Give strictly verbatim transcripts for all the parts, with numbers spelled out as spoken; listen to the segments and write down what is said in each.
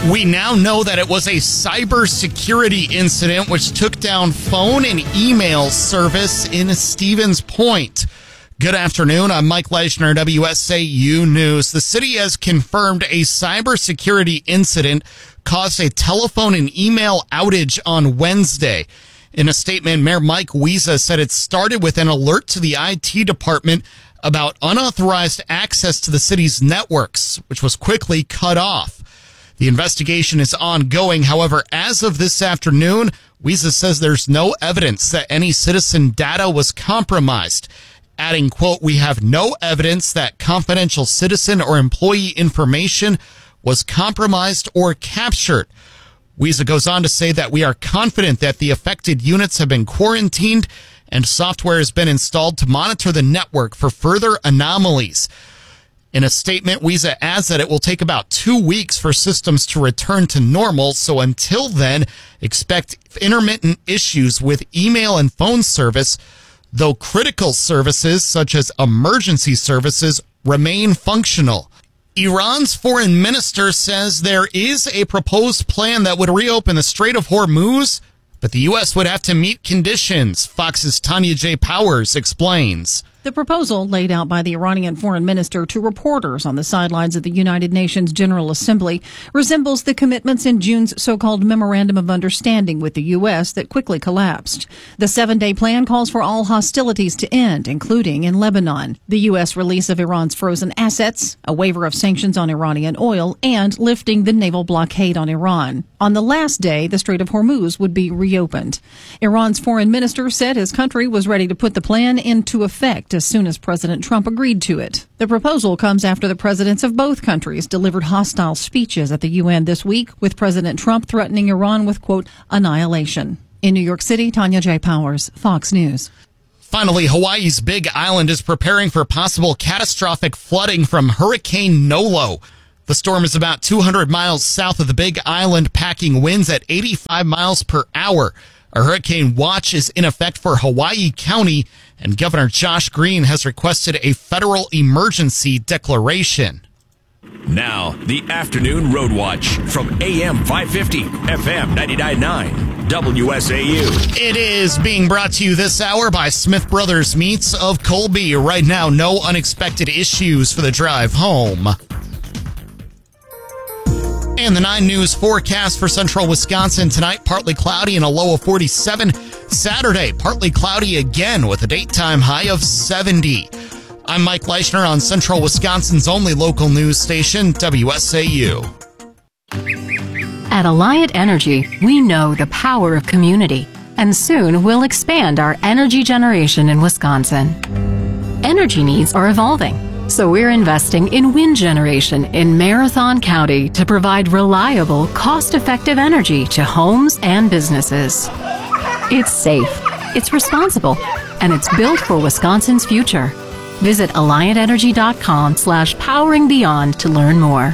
We now know that it was a cybersecurity incident which took down phone and email service in Stevens Point. Good afternoon. I'm Mike Leishner, W S A U News. The city has confirmed a cybersecurity incident caused a telephone and email outage on Wednesday. In a statement, Mayor Mike Wiese said it started with an alert to the I T department about unauthorized access to the city's networks, which was quickly cut off. The investigation is ongoing. However, as of this afternoon, Wiese says there's no evidence that any citizen data was compromised. Adding, quote, "We have no evidence that confidential citizen or employee information was compromised or captured." Wiese goes on to say that we are confident that the affected units have been quarantined and software has been installed to monitor the network for further anomalies. In a statement, Wiese adds that it will take about two weeks for systems to return to normal. So until then, expect intermittent issues with email and phone service, though critical services such as emergency services remain functional. Iran's foreign minister says there is a proposed plan that would reopen the Strait of Hormuz, but the U S would have to meet conditions. Fox's Tanya J. Powers explains. The proposal laid out by the Iranian foreign minister to reporters on the sidelines of the United Nations General Assembly resembles the commitments in June's so-called Memorandum of Understanding with the U S that quickly collapsed. The seven-day plan calls for all hostilities to end, including in Lebanon, the U S release of Iran's frozen assets, a waiver of sanctions on Iranian oil, and lifting the naval blockade on Iran. On the last day, the Strait of Hormuz would be reopened. Iran's foreign minister said his country was ready to put the plan into effect as soon as President Trump agreed to it. The proposal comes after the presidents of both countries delivered hostile speeches at the U N this week, with President Trump threatening Iran with, quote, annihilation. In New York City, Tanya J. Powers, Fox News. Finally, Hawaii's Big Island is preparing for possible catastrophic flooding from Hurricane Nolo. The storm is about two hundred miles south of the Big Island, packing winds at eighty-five miles per hour. A hurricane watch is in effect for Hawaii County, and Governor Josh Green has requested a federal emergency declaration. Now, the Afternoon Road Watch from A M five fifty, F M ninety-nine point nine, W S A U. It is being brought to you this hour by Smith Brothers Meats of Colby. Right now, no unexpected issues for the drive home. And the nine News forecast for central Wisconsin tonight, partly cloudy and a low of forty-seven. Saturday, partly cloudy again with a daytime high of seventy. I'm Mike Leishner on central Wisconsin's only local news station, W S A U. At Alliant Energy, we know the power of community, and soon we'll expand our energy generation in Wisconsin. Energy needs are evolving. So we're investing in wind generation in Marathon County to provide reliable, cost-effective energy to homes and businesses. It's safe, it's responsible, and it's built for Wisconsin's future. Visit alliantenergy.com slash powering beyond to learn more.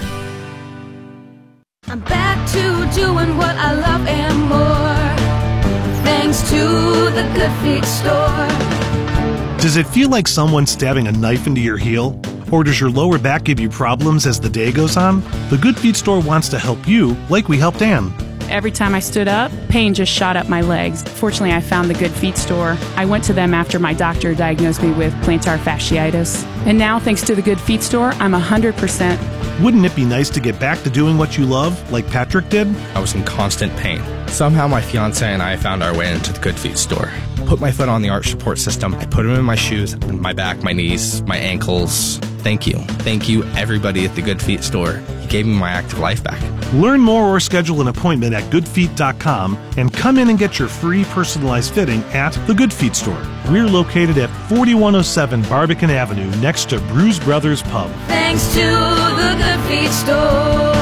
I'm back to doing what I love and more, thanks to the Good Feet store. Does it feel like someone's stabbing a knife into your heel? Or does your lower back give you problems as the day goes on? The Good Feet store wants to help you like we helped Ann. Every time I stood up, pain just shot up my legs. Fortunately, I found the Good Feet store. I went to them after my doctor diagnosed me with plantar fasciitis. And now, thanks to the Good Feet store, I'm one hundred percent. Wouldn't it be nice to get back to doing what you love, like Patrick did? I was in constant pain. Somehow my fiance and I found our way into the Good Feet store. Put my foot on the arch support system. I put them in my shoes, my back, my knees, my ankles. Thank you. Thank you, everybody at the Good Feet store. You gave me my active life back. Learn more or schedule an appointment at good feet dot com and come in and get your free personalized fitting at the Good Feet store. We're located at forty-one oh seven Barbican Avenue next to Bruise Brothers Pub. Thanks to the Good Feet store.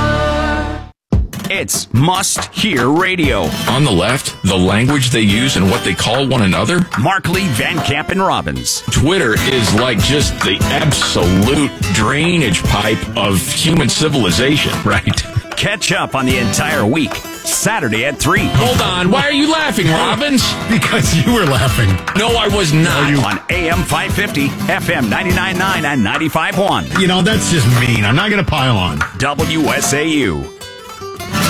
It's must-hear radio. On the left, the language they use and what they call one another. Markley, Van Camp, and Robbins. Twitter is like just the absolute drainage pipe of human civilization, right? Catch up on the entire week. Saturday at three. Hold on. Why are you laughing, Robbins? Because you were laughing. No, I was not. You... On A M five fifty, F M ninety-nine point nine, and ninety-five point one. You know, that's just mean. I'm not going to pile on. W S A U.